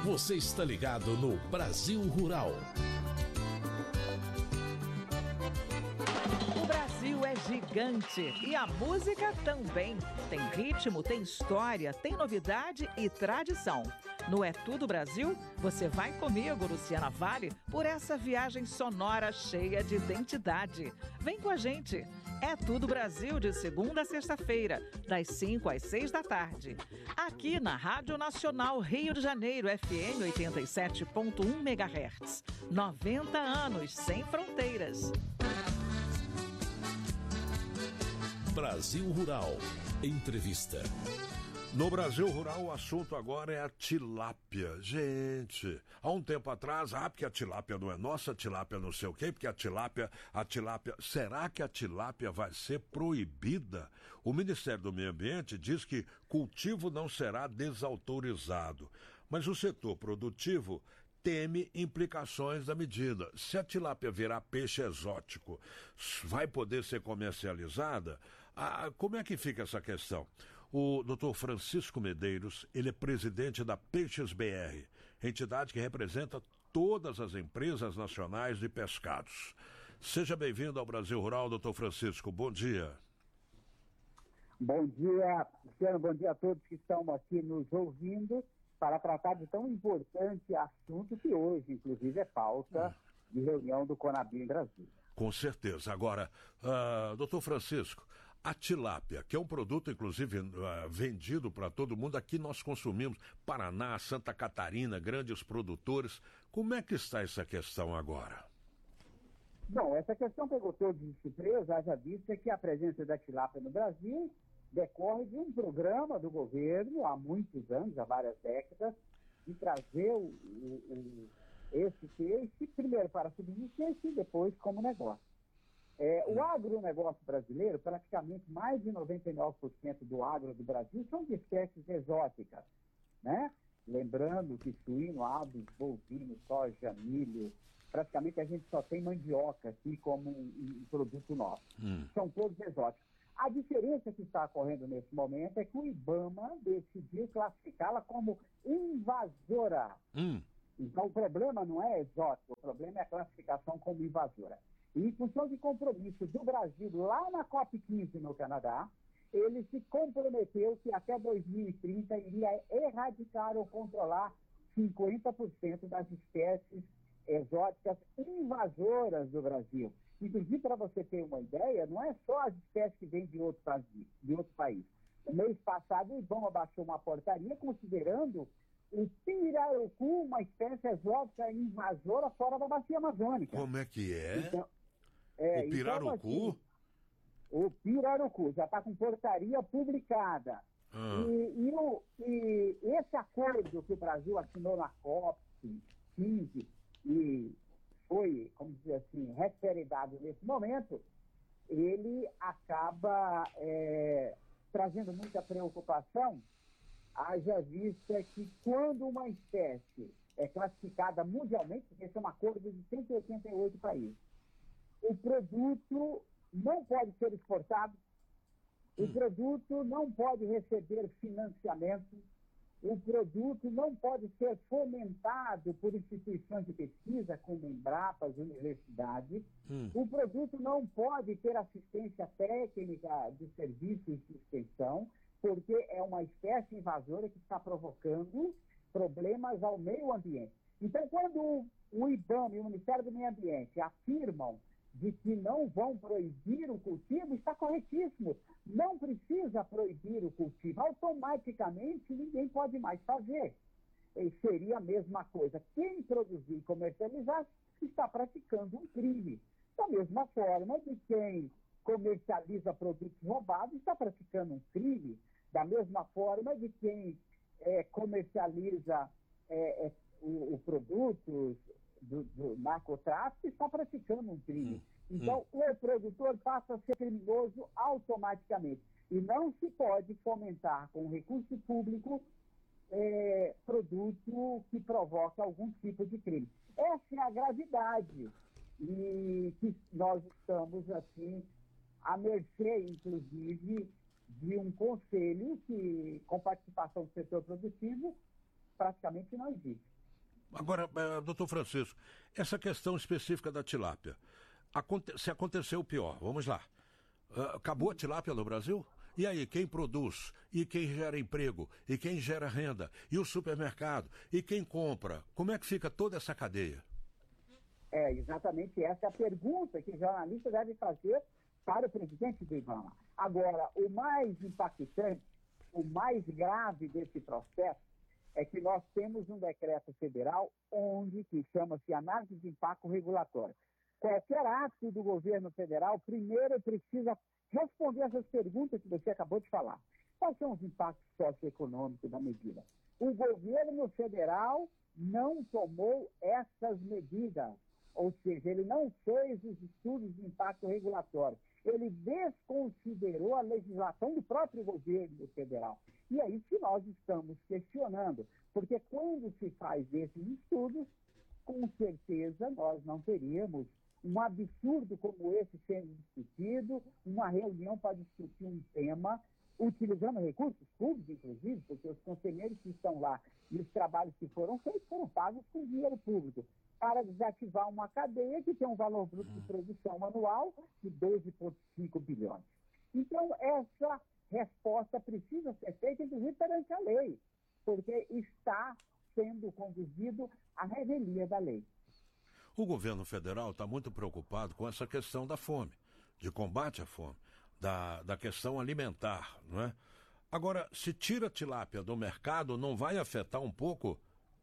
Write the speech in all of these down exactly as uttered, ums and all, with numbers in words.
Você está ligado no Brasil Rural. O Brasil é gigante e a música também. Tem ritmo, tem história, tem novidade e tradição. No É Tudo Brasil, você vai comigo, Luciana Vale, por essa viagem sonora cheia de identidade. Vem com a gente. É Tudo Brasil, de segunda a sexta-feira, das cinco às seis da tarde. Aqui na Rádio Nacional Rio de Janeiro, F M oitenta e sete ponto um megahertz. noventa anos sem fronteiras. Brasil Rural. Entrevista. No Brasil Rural, o assunto agora é a tilápia. Gente, há um tempo atrás, ah, porque a tilápia não é nossa, a tilápia não sei o quê, porque a tilápia, a tilápia... Será que a tilápia vai ser proibida? O Ministério do Meio Ambiente diz que cultivo não será desautorizado. Mas o setor produtivo teme implicações da medida. Se a tilápia virar peixe exótico, vai poder ser comercializada? Ah, como é que fica essa questão? O doutor Francisco Medeiros, ele é presidente da Peixes B R, entidade que representa todas as empresas nacionais de pescados. Seja bem-vindo ao Brasil Rural, doutor Francisco. Bom dia. Bom dia, Luciano. Bom dia a todos que estão aqui nos ouvindo para tratar de tão importante assunto que hoje, inclusive, é pauta de reunião do Conabio em Brasília. Com certeza. Agora, uh, doutor Francisco, a tilápia, que é um produto, inclusive, uh, vendido para todo mundo, aqui nós consumimos, Paraná, Santa Catarina, grandes produtores. Como é que está essa questão agora? Bom, essa questão pegou todos de surpresa, haja vista que a presença da tilápia no Brasil decorre de um programa do governo há muitos anos, há várias décadas, de trazer o, o, o, esse peixe, primeiro para subsistência e depois como negócio. É, o agronegócio brasileiro, praticamente mais de noventa e nove por cento do agro do Brasil são de espécies exóticas, né? Lembrando que suíno, aves, bovino, soja, milho, praticamente a gente só tem mandioca aqui como um, um produto nosso. Hum. São todos exóticos. A diferença que está ocorrendo nesse momento é que o IBAMA decidiu classificá-la como invasora. Hum. Então o problema não é exótico, o problema é a classificação como invasora. E em função de compromisso do Brasil lá na COP quinze no Canadá, ele se comprometeu que até dois mil e trinta iria erradicar ou controlar cinquenta por cento das espécies exóticas invasoras do Brasil. Inclusive, para você ter uma ideia, não é só as espécies que vêm de outro país. De outro país. No mês passado, o IBAMA baixou uma portaria considerando o pirarucu uma espécie exótica invasora fora da bacia amazônica. Como é que é? Então, é o pirarucu? Então, assim, o pirarucu já está com portaria publicada. Ah. E, e, o, e esse acordo que o Brasil assinou na COP quinze e foi, como dizer assim, resperidade nesse momento, ele acaba é, trazendo muita preocupação, haja vista que quando uma espécie é classificada mundialmente, porque esse é um acordo de cento e oitenta e oito países, o produto não pode ser exportado, hum. o produto não pode receber financiamento, o produto não pode ser fomentado por instituições de pesquisa, como Embrapas, universidades. Hum. O produto não pode ter assistência técnica de serviços de extensão, porque é uma espécie invasora que está provocando problemas ao meio ambiente. Então, quando o IBAMA e o Ministério do Meio Ambiente afirmam de que não vão proibir o cultivo, está corretíssimo. Não precisa proibir o cultivo. Automaticamente, ninguém pode mais fazer. E seria a mesma coisa. Quem produzir e comercializar está praticando um crime. Da mesma forma de quem comercializa produtos roubados está praticando um crime. Da mesma forma de quem é, comercializa é, é, o, o produtos do, do narcotráfico está praticando um crime. Então, hum. o produtor passa a ser criminoso automaticamente. E não se pode fomentar com recurso público é, produto que provoca algum tipo de crime. Essa é a gravidade. E que nós estamos, assim, à mercê, inclusive, de um conselho que, com participação do setor produtivo, praticamente não existe. Agora, doutor Francisco, essa questão específica da tilápia, aconte- se aconteceu o pior, vamos lá, acabou a tilápia no Brasil? E aí, quem produz? E quem gera emprego? E quem gera renda? E o supermercado? E quem compra? Como é que fica toda essa cadeia? É, exatamente essa é a pergunta que o jornalista deve fazer para o presidente do IBAMA. Agora, o mais impactante, o mais grave desse processo é que nós temos um decreto federal onde, que chama-se análise de impacto regulatório. Qualquer ato do governo federal, primeiro precisa responder essas perguntas que você acabou de falar. Quais são os impactos socioeconômicos da medida? O governo federal não tomou essas medidas, ou seja, ele não fez os estudos de impacto regulatório. Ele desconsiderou a legislação do próprio governo federal. E é isso que nós estamos questionando, porque quando se faz esses estudos, com certeza nós não teríamos um absurdo como esse sendo discutido, uma reunião para discutir um tema, utilizando recursos públicos, inclusive, porque os conselheiros que estão lá e os trabalhos que foram feitos foram pagos com dinheiro público, para desativar uma cadeia que tem um valor bruto de produção anual de doze vírgula cinco bilhões. Então, essa resposta precisa ser feita, inclusive, perante a lei, porque está sendo conduzido a revelia da lei. O governo federal está muito preocupado com essa questão da fome, de combate à fome, da, da questão alimentar, não é? Agora, se tira a tilápia do mercado, não vai afetar um pouco?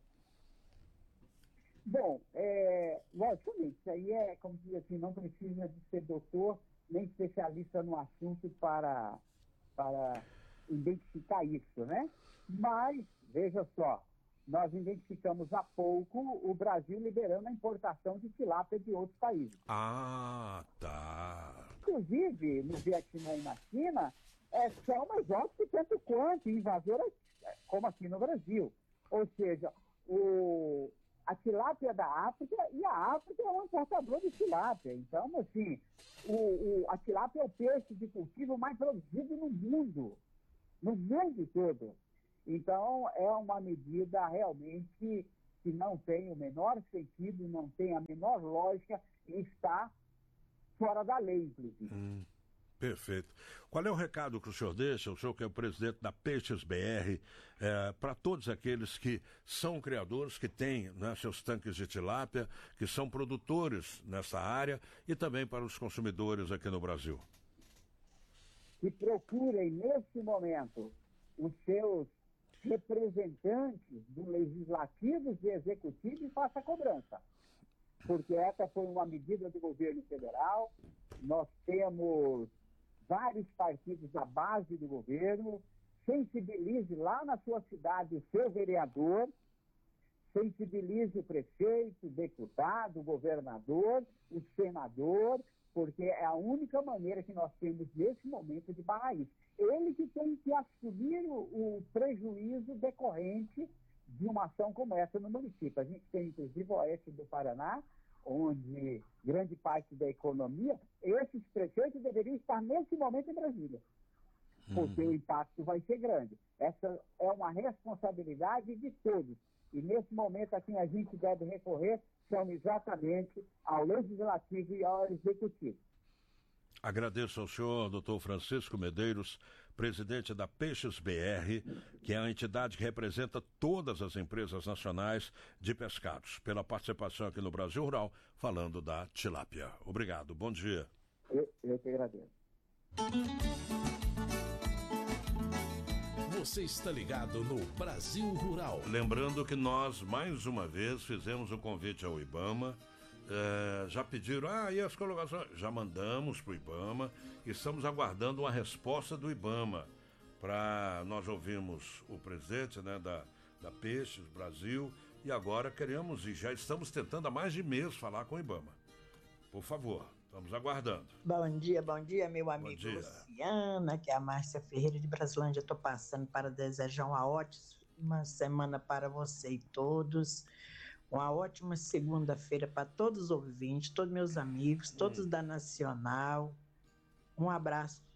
Bom, é, logicamente, isso aí é, como diz assim, não precisa de ser doutor nem especialista no assunto para, para identificar isso, né? Mas, veja só, nós identificamos há pouco o Brasil liberando a importação de tilápia de outros países. Ah, tá. Inclusive, no Vietnã e na China, é, são mais óbvios tanto quanto invasoras, como aqui no Brasil. Ou seja, o, a tilápia da África, e a África é um importador de tilápia. Então, assim, o, o, a tilápia é o peixe de cultivo mais produzido no mundo, no mundo todo. Então, é uma medida realmente que não tem o menor sentido, não tem a menor lógica e está fora da lei, inclusive. Hum, perfeito. Qual é o recado que o senhor deixa, o senhor que é o presidente da Peixes B R, é, para todos aqueles que são criadores, que têm, né, seus tanques de tilápia, que são produtores nessa área, e também para os consumidores aqui no Brasil? Que procurem, nesse momento, os seus representantes do legislativo e executivo e faça a cobrança. Porque essa foi uma medida do governo federal, nós temos vários partidos da base do governo, sensibilize lá na sua cidade o seu vereador, sensibilize o prefeito, o deputado, o governador, o senador, porque é a única maneira que nós temos nesse momento de barrar isso. Ele que tem que assumir o, o prejuízo decorrente de uma ação como essa no município. A gente tem, inclusive, o oeste do Paraná, onde grande parte da economia, esses prefeitos deveriam estar nesse momento em Brasília, porque uhum. o impacto vai ser grande. Essa é uma responsabilidade de todos. E nesse momento a quem a gente deve recorrer são exatamente ao Legislativo e ao Executivo. Agradeço ao senhor, doutor Francisco Medeiros, presidente da Peixes B R, que é a entidade que representa todas as empresas nacionais de pescados, pela participação aqui no Brasil Rural, falando da tilápia. Obrigado, bom dia. Eu, eu que agradeço. Você está ligado no Brasil Rural. Lembrando que nós, mais uma vez, fizemos um convite ao IBAMA. É, já pediram, ah, e as colocações? Já mandamos para o IBAMA e estamos aguardando uma resposta do IBAMA. Para nós ouvimos o presidente, né, da, da Peixes Brasil, e agora queremos, e já estamos tentando há mais de mês falar com o IBAMA. Por favor, estamos aguardando. Bom dia, bom dia, meu amigo dia. Luciana, que é a Márcia Ferreira de Brasilândia. Estou passando para desejar uma ótima semana para você e todos. Uma ótima segunda-feira para todos os ouvintes, todos meus amigos, todos hum. da Nacional. Um abraço a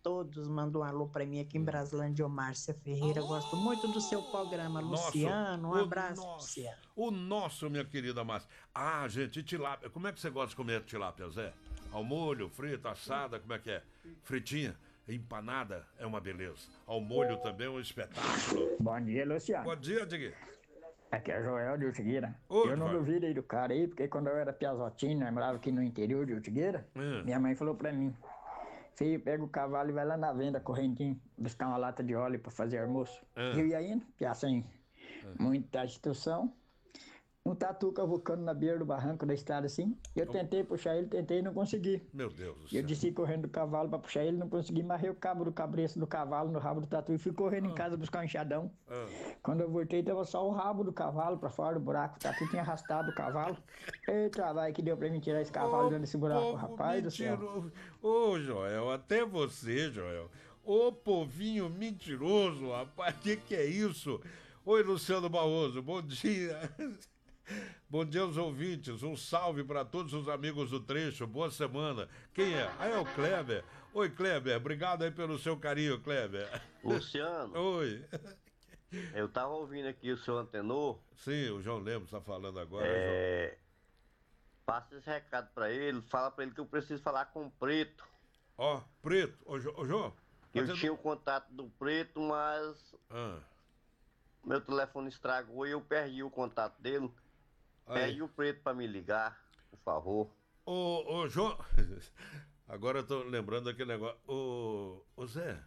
todos. Manda um alô para mim aqui em Braslândia, Márcia Ferreira. Alô! Gosto muito do seu programa, Nosso, Luciano. Um o abraço para nosso, você. o nosso, minha querida Márcia. Ah, gente, e tilápia. Como é que você gosta de comer tilápia, Zé? Ao molho, frita, assada, como é que é? Fritinha, empanada, é uma beleza. Ao molho também é um espetáculo. Bom dia, Luciano. Bom dia, Digui. Aqui é Joel de Utigueira. Oi, eu não Joel. duvido aí do cara aí, porque quando eu era piazotinho, né, morava aqui no interior de Utigueira, Hum. minha mãe falou pra mim: filho, pega o cavalo e vai lá na venda, correntinho, buscar uma lata de óleo pra fazer almoço. Hum. Eu ia indo, piá sem muita instrução. Um tatu cavucando na beira do barranco da estrada assim. Eu tentei puxar ele, tentei e não consegui. Meu Deus do Eu céu. desci correndo do cavalo pra puxar ele, não consegui, marrei o cabo do cabreço do cavalo no rabo do tatu e fui correndo em casa buscar um enxadão. Ah. Quando eu voltei, tava só o rabo do cavalo pra fora do buraco. O tatu tinha arrastado o cavalo. Eita, vai que deu pra mim tirar esse cavalo dentro desse buraco, Povo rapaz do céu. mentiroso. Ô, Joel, até você, Joel. Ô, povinho mentiroso, rapaz, que que é isso? Oi, Luciano Barroso, bom dia. Bom dia aos ouvintes, um salve para todos os amigos do trecho, boa semana. Quem é? Ah, é o Kleber. Oi, Kleber, obrigado aí pelo seu carinho, Kleber. Luciano, Oi. eu tava ouvindo aqui o seu antenor. Sim, o João Lemos tá falando agora. É... Passa esse recado pra ele, fala pra ele que eu preciso falar com o Preto. Ó, Preto, ô, Jo- ô João. Eu fazendo- tinha o contato do Preto, mas Ah, meu telefone estragou e eu perdi o contato dele. aí. Pede o Preto pra me ligar, por favor. Ô, ô, João. Agora eu tô lembrando daquele negócio. Ô, ô Zé.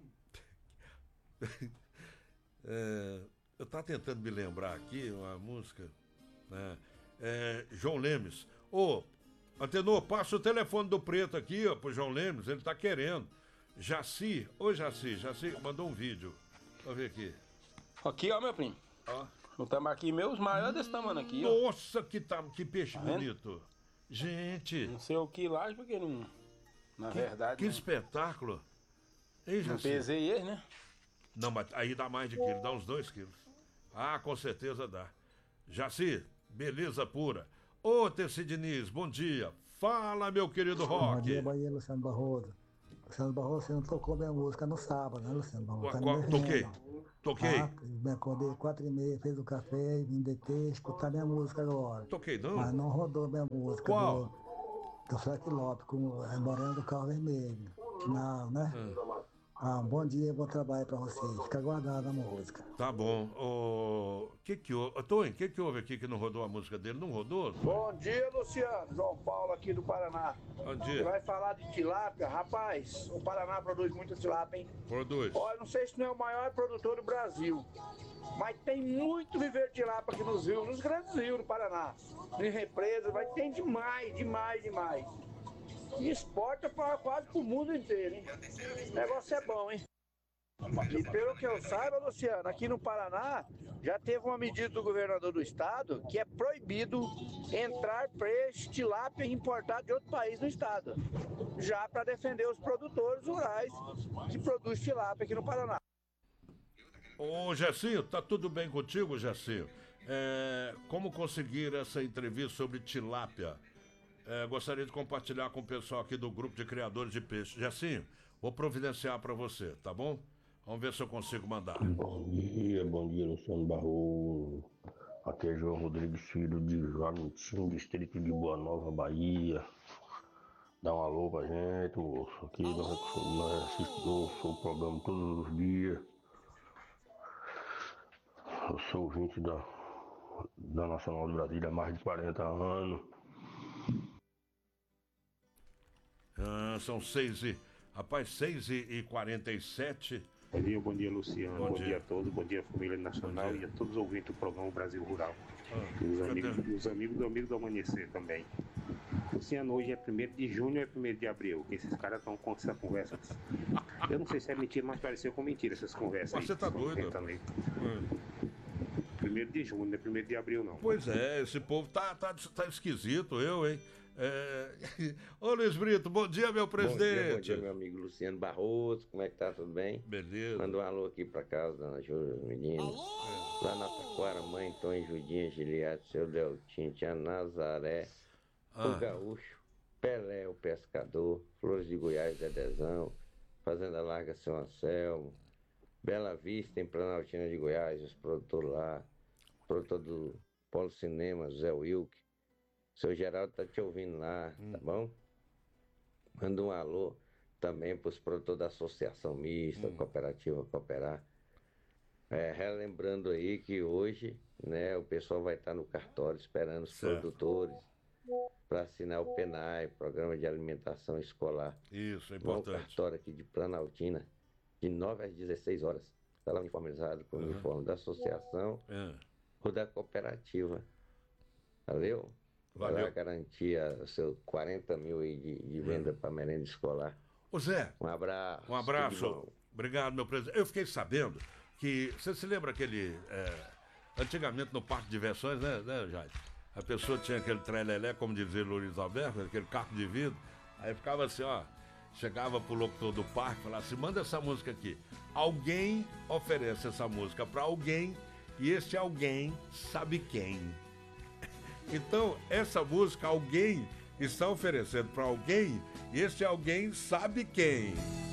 É, eu tava tentando me lembrar aqui uma música. Né? É, João Lemes. Ô, Antenor, passa o telefone do Preto aqui, ó, pro João Lemes, ele tá querendo. Jaci, ô Jaci, Jaci mandou um vídeo. Deixa eu ver aqui. Aqui, ó, meu primo. Ó. Não estamos aqui, meus maiores desse tamanho aqui, ó. Nossa, que, tá, que peixe vendo? bonito. Gente, Não sei o que lá, porque não. Na verdade, que não, espetáculo. Ei, não Jaci. pesei ele, né? Não, mas aí dá mais de quilo, dá uns dois quilos. Ah, com certeza dá. Jaci, beleza pura. Ô, Tessi Diniz, bom dia. Fala, meu querido Bom dia, Rock. bom dia, Luciano Barroso. Luciano Barroso, você não tocou minha música no sábado, né, Luciano Barroso? Tá me Qual- devendo. toquei, toquei. Ah, me acordei quatro e meia, fez o café, vim deitei, escutar minha música agora. Toquei não? Mas não rodou minha música Qual? do, do Frank Lopes, com é, Moreno do Carro Vermelho. Não, né? Hum. Ah, bom dia, bom trabalho pra vocês. Fica aguardando a música. Tá bom. O que que houve? Ô, Tony, o que que houve aqui que não rodou a música dele? Não rodou? Bom dia, Luciano. João Paulo aqui do Paraná. Bom Você dia. vai falar de tilápia? Rapaz, o Paraná produz muita tilápia, hein? Produz. Olha, não sei se não é o maior produtor do Brasil, mas tem muito viveiro de tilápia aqui nos rios, nos grandes rios do Paraná. Em represas, mas tem demais, demais, demais. E exporta pra, quase pro mundo inteiro, hein? O negócio é bom, hein? E pelo que eu saiba, Luciano, aqui no Paraná já teve uma medida do governador do estado que é proibido entrar peixe, tilápia importado de outro país no estado, já para defender os produtores rurais que produzem tilápia aqui no Paraná. Ô, Gessinho, tá tudo bem contigo, Gessinho? É, como conseguir essa entrevista sobre tilápia? É, gostaria de compartilhar com o pessoal aqui do grupo de criadores de peixe. Gessinho, vou providenciar para você, tá bom? Vamos ver se eu consigo mandar. Bom dia, bom dia, Luciano Barroso. Aqui é João Rodrigues Filho de Janutim, distrito de Boa Nova, Bahia. Dá um alô pra gente, moço. Aqui nós, nós assistimos o programa todos os dias. Eu sou ouvinte da, da Nacional de Brasília há mais de quarenta anos. Ah, são seis e... Rapaz, seis e quarenta e sete. Bom dia, bom dia, Luciano. Bom Bom, dia. dia. a todos, bom dia, família nacional Bom dia. e a todos os ouvintes do programa Brasil Rural. Ah, e os cadê? amigos, os amigos do Amigo do Amanhecer também. Luciano, hoje é primeiro de junho ou é primeiro de abril? Que esses caras estão com essa conversa. Eu não sei se é mentira, mas pareceu com mentira essas conversas. Mas você tá doido? Também. Hum. Primeiro de junho, não é primeiro de abril, não. Pois é, esse povo tá, tá, tá esquisito, eu, hein? É... Ô Luiz Brito, bom dia, meu presidente. Bom dia, bom dia, meu amigo Luciano Barroso, como é que tá, tudo bem? Beleza. Manda um alô aqui pra casa, dona Júlia, os meninos. Lá na Taquara, mãe, Tony, Judinha, Giliade, seu Deltinho, tia Nazaré, Ah. o Gaúcho, Pelé, o Pescador, Flores de Goiás, Dedezão, Fazenda Larga São Anselmo, Bela Vista, em Planaltina de Goiás, os produtores lá, produtor do Polo Cinema, Zé Wilk. O seu Geraldo tá te ouvindo lá, hum. tá bom? Manda um alô também para os produtores da Associação Mista, hum. Cooperativa Cooperar. É, relembrando aí que hoje, né, o pessoal vai estar no cartório esperando os certo. produtores para assinar o PENAI, Programa de Alimentação Escolar. Isso, é importante. No cartório aqui de Planaltina, de nove às dezesseis horas. Está lá uniformizado com o uhum. uniforme da associação é. ou da cooperativa. Valeu? Valeu. Vai lá garantir seus quarenta mil aí de, de venda é. para merenda escolar. Ô Zé, um abraço. Um abraço. Obrigado, meu presidente. Eu fiquei sabendo que, você se lembra aquele, é, antigamente no Parque de Diversões, né, né, Jair? A pessoa tinha aquele trelelé, como dizia Luiz Alberto, aquele carro de vidro, aí ficava assim, ó, chegava pro locutor do parque e falava assim, manda essa música aqui. Alguém oferece essa música para alguém e esse alguém sabe quem. Então, essa música, alguém está oferecendo para alguém e esse alguém sabe quem.